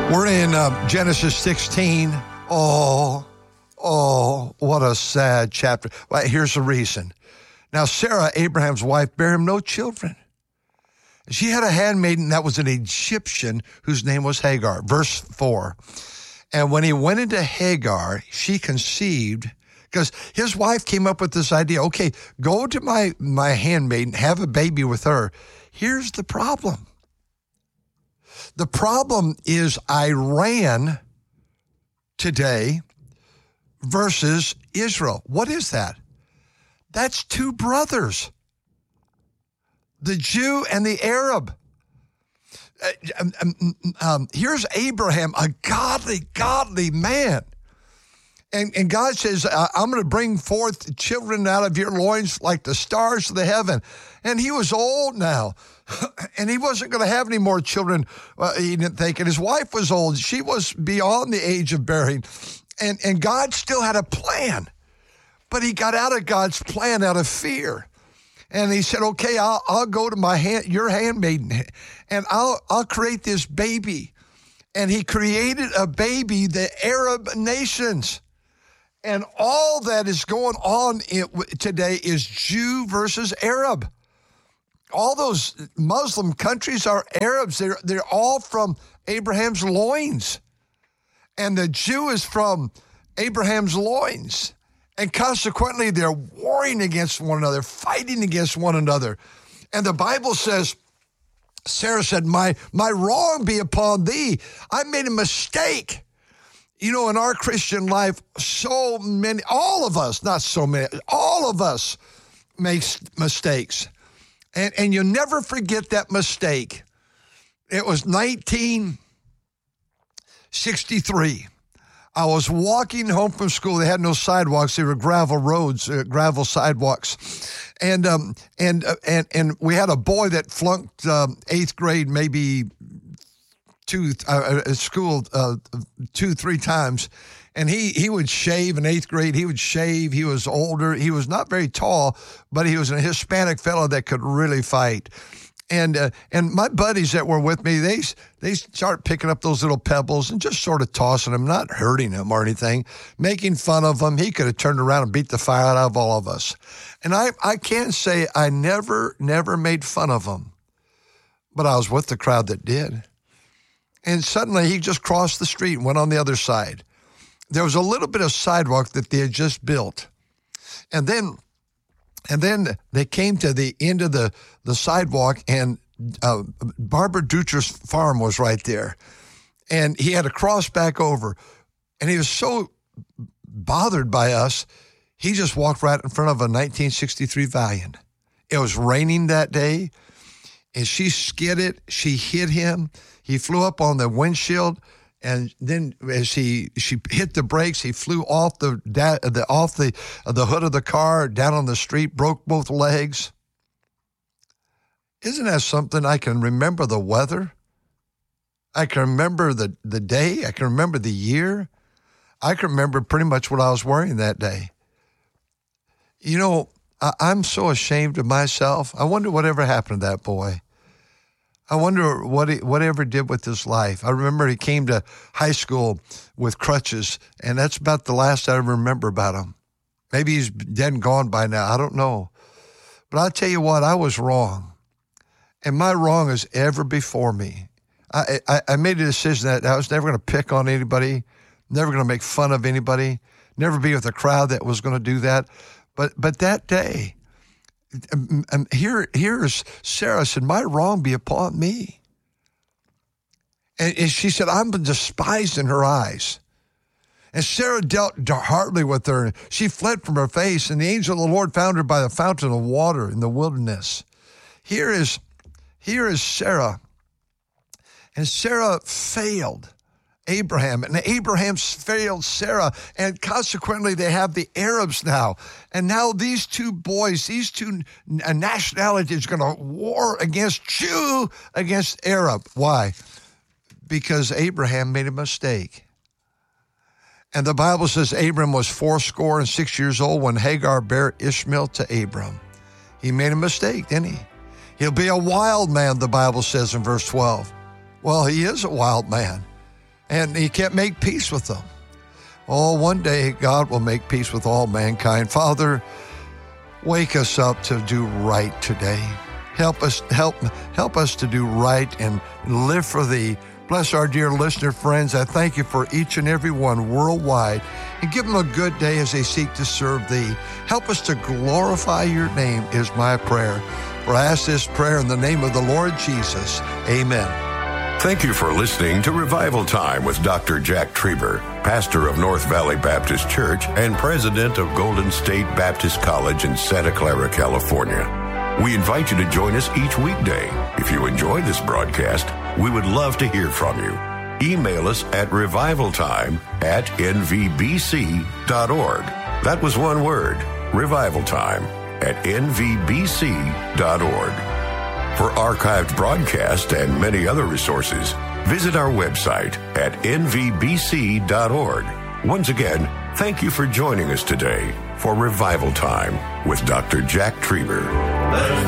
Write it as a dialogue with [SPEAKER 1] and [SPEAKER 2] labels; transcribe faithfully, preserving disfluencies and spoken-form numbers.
[SPEAKER 1] We're in uh, Genesis sixteen. Oh, oh, what a sad chapter. Well, here's the reason. Now, Sarah, Abraham's wife, bare him no children. She had a handmaiden that was an Egyptian whose name was Hagar. Verse four. And when he went into Hagar, she conceived, because his wife came up with this idea, okay, go to my, my handmaiden, have a baby with her. Here's the problem. The problem is Iran today versus Israel. What is that? That's two brothers, the Jew and the Arab. Uh, um, um, here's Abraham, a godly, godly man. And, and God says, I'm going to bring forth children out of your loins like the stars of the heaven. And he was old now. And he wasn't going to have any more children, uh, he didn't think. And his wife was old. She was beyond the age of bearing. And, and God still had a plan. But he got out of God's plan out of fear. And he said, okay, I'll, I'll go to my hand, your handmaiden, and I'll, I'll create this baby. And he created a baby, the Arab nations. And all that is going on in, today is Jew versus Arab. All those Muslim countries are Arabs. They're, they're all from Abraham's loins. And the Jew is from Abraham's loins. And consequently, they're warring against one another, fighting against one another. And the Bible says, Sarah said, my, my wrong be upon thee. I made a mistake. You know, in our Christian life, so many, all of us, not so many, all of us make mistakes. And, and you'll never forget that mistake. It was nineteen sixty-three. I was walking home from school. They had no sidewalks. They were gravel roads, uh, gravel sidewalks. And um, and uh, and and we had a boy that flunked um, eighth grade maybe two uh, at school uh, two, three times. And he, he would shave in eighth grade. He would shave. He was older. He was not very tall, but he was a Hispanic fellow that could really fight. And uh, and my buddies that were with me, they they start picking up those little pebbles and just sort of tossing them, not hurting him or anything, making fun of him. He could have turned around and beat the fire out of all of us. And I, I can't say I never, never made fun of him, but I was with the crowd that did. And suddenly he just crossed the street and went on the other side. There was a little bit of sidewalk that they had just built. And then and then they came to the end of the, the sidewalk, and uh, Barbara Ducher's farm was right there. And he had to cross back over. And he was so bothered by us, he just walked right in front of a nineteen sixty-three Valiant. It was raining that day, and she skidded. She hit him. He flew up on the windshield. And then, as he she hit the brakes, he flew off the the off the the hood of the car down on the street, broke both legs. Isn't that something? I can remember the weather. I can remember the the day. I can remember the year. I can remember pretty much what I was wearing that day. You know, I, I'm so ashamed of myself. I wonder whatever happened to that boy. I wonder what he, whatever did with his life. I remember he came to high school with crutches, and that's about the last I remember about him. Maybe he's dead and gone by now. I don't know. But I'll tell you what, I was wrong. And my wrong is ever before me. I, I, I made a decision that I was never going to pick on anybody, never going to make fun of anybody, never be with a crowd that was going to do that. But but that day, And here, here's Sarah said, my wrong be upon me. And, and she said, I'm despised in her eyes. And Sarah dealt hardly with her. She fled from her face, and the angel of the Lord found her by the fountain of water in the wilderness. Here is, here is Sarah. And Sarah failed Abraham, and Abraham failed Sarah, and consequently they have the Arabs now. And now these two boys, these two nationalities are going to war against Jew, against Arab. Why? Because Abraham made a mistake. And the Bible says Abram was fourscore and six years old when Hagar bare Ishmael to Abram. He made a mistake, didn't he? He'll be a wild man, the Bible says in verse twelve. Well, he is a wild man. and he can't make peace with them. Oh, one day God will make peace with all mankind. Father, wake us up to do right today. Help us, help, help us to do right and live for thee. Bless our dear listener friends. I thank you for each and every one worldwide, and give them a good day as they seek to serve thee. Help us to glorify your name is my prayer. For I ask this prayer in the name of the Lord Jesus. Amen.
[SPEAKER 2] Thank you for listening to Revival Time with Doctor Jack Trieber, pastor of North Valley Baptist Church and president of Golden State Baptist College in Santa Clara, California. We invite you to join us each weekday. If you enjoy this broadcast, we would love to hear from you. Email us at revivaltime at n v b c dot org. That was one word, revivaltime at n v b c dot org. For archived broadcasts and many other resources, visit our website at n v b c dot org. Once again, thank you for joining us today for Revival Time with Doctor Jack Trieber.